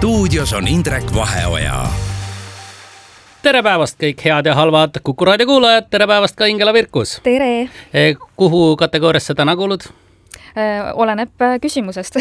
Stuudios on Indrek Vaheoja. Tere päevast kõik head ja halvad Kuku raadio kuulajad, tere päevast ka Ingela Virkus. Tere! Kuhu kategooriasse täna kuulud? Oleneb küsimusest.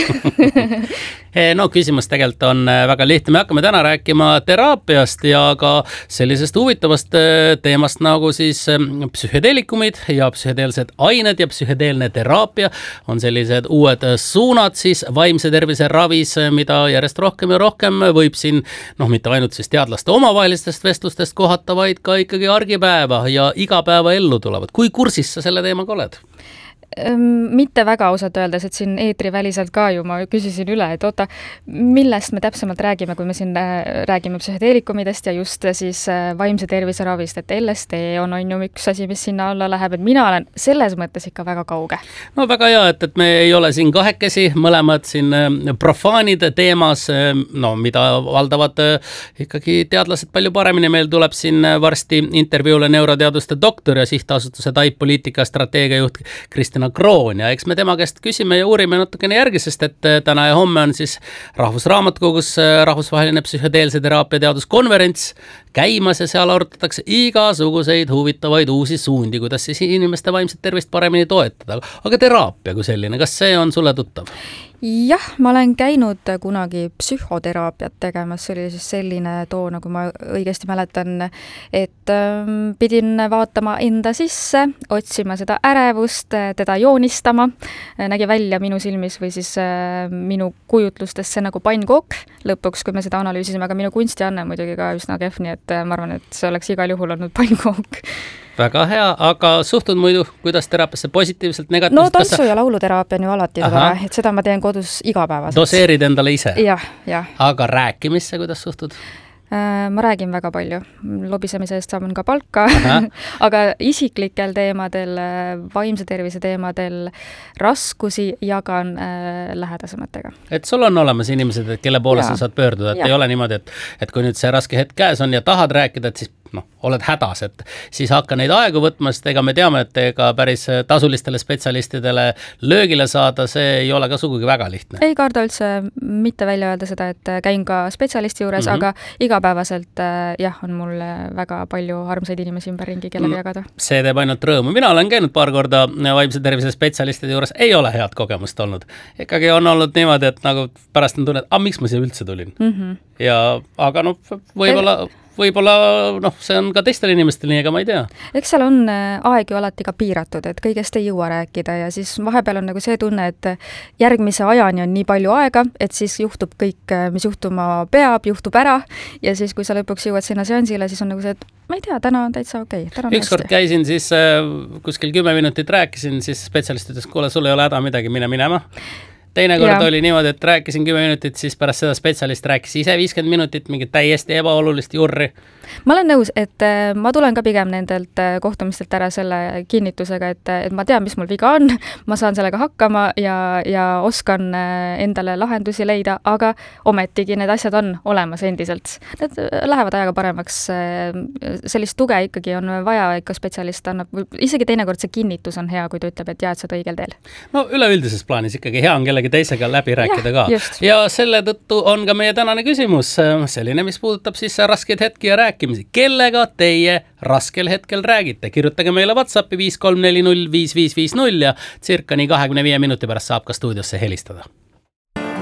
No küsimus tegelikult on väga lihtne. Me hakkame täna rääkima teraapiast ja ka sellisest huvitavast teemast nagu siis psühhedeelikumid ja psühhedeelsed ained ja psühhedeelne teraapia on sellised uued suunad siis vaimse tervise ravis, mida järjest rohkem ja rohkem võib siin, mitte ainult siis teadlaste omavahelistest vestlustest kohata, vaid ka ikkagi argipäeva ja igapäeva ellu tulevad. Kui kursis sa selle teemaga oled? Mitte väga ausalt öeldes, et siin eetri väliselt ka ju ma küsisin üle, et oota, millest me täpsemalt räägime, kui me siin räägime psühhedeelikumidest ja just siis vaimse tervise ravist, et LSD on ju üks asi, mis sinna alla läheb, et mina olen selles mõttes ikka väga kauge. No väga hea, et me ei ole siin kahekesi, mõlemad siin profaanid teemas, mida valdavad ikkagi teadlased palju paremini. Meil tuleb siin varsti intervjuule neuroteaduste doktor ja sihtasutuse TAIP poliitika strateegiajuht Kristina Kroon ja eks me tema käest küsime ja uurime natukene järgi, sest et täna ja homme on siis Rahvusraamatukogus rahvusvaheline psühhedeelse teraapia teaduskonverents käimas ja seal arutatakse igasuguseid huvitavaid uusi suundi, kuidas siis inimeste vaimset tervist paremini toetada. Aga teraapia kui selline, kas see on sulle tuttav? Jah, ma olen käinud kunagi psühhoteraapiat tegemas, see oli siis selline too, nagu ma õigesti mäletan, et pidin vaatama enda sisse, otsima seda ärevust, teda joonistama, nägi välja minu silmis või siis minu kujutlustesse nagu pannkook lõpuks, kui me seda analüüsisime, aga minu kunstianne muidugi ka üsna kehv, nii et ma arvan, et see oleks igal juhul olnud pannkook. Väga hea, aga suhtud muidu, kuidas teraapiasse positiivselt, negatiivselt? No tantsu- ja lauluteraapia on ju alati seda, et seda ma teen kodus igapäevaselt. Doseerid endale ise? Jah. Aga rääkimisse, kuidas suhtud? Ma räägin väga palju. Lobisemise eest saan ka palka, aga isiklikel teemadel, vaimse tervise teemadel raskusi jagan lähedasematega. Et sul on olemas inimesed, kelle poole sa saad pöörduda, et ei ole niimoodi, et kui nüüd see raske hetk käes on ja tahad rääkida, et siis oled hädas, et siis hakka neid aegu võtma, sest ega me teame, et ega päris tasulistele spetsialistidele löögile saada, see ei ole ka sugugi väga lihtne. Ei karda üldse mitte välja öelda seda, et käin ka spetsialisti juures, aga igapäevaselt on mul väga palju armsaid inimesi ümberringi, kellega jagada. See teeb ainult rõõmu. Mina olen käinud paar korda vaimse tervise spetsialistide juures, ei ole head kogemust olnud. Ikkagi on olnud niimoodi, et nagu pärast on tunne, et miks ma siia üldse tulin? Aga võib-olla see on ka teistel inimestel nii, ega ma ei tea. Eks seal on aeg ju alati ka piiratud, et kõigest ei jõua rääkida ja siis vahepeal on nagu see tunne, et järgmise ajani on nii palju aega, et siis juhtub kõik, mis juhtuma peab, juhtub ära ja siis, kui sa lõpuks jõuad sinna seansile, siis on nagu see, et ma ei tea, täna on täitsa okei. Ükskord käisin siis kuskil 10 minutit rääkisin, siis spetsialistidest, kuule, sul ei ole häda midagi, mine minema. Teine kord oli niimoodi, et rääkisin 10 minutit, siis pärast seda spetsialist rääkis ise 50 minutit, mingit täiesti ebaolulist jurri. Ma olen nõus, et ma tulen ka pigem nendelt kohtumistelt ära selle kinnitusega, et ma tean, mis mul viga on, ma saan sellega hakkama ja oskan endale lahendusi leida, aga ometigi need asjad on olemas endiselt. Need lähevad ajaga paremaks. Sellist tuge ikkagi on vaja, ikka spetsialist annab, isegi teinekord see kinnitus on hea, kui ta ütleb, et sa õigel teel. No üleüldises plaanis ikkagi hea on kellegi teisega läbi rääkida ka. Just. Ja selle tõttu on ka meie tänane küsimus selline, mis puudutab siis raskeid hetki ja rääkimisi. Kellega teie raskel hetkel räägite? Kirjutage meile WhatsAppi 5340 5550 ja circa nii 25 minuti pärast saab ka stuudiosse helistada.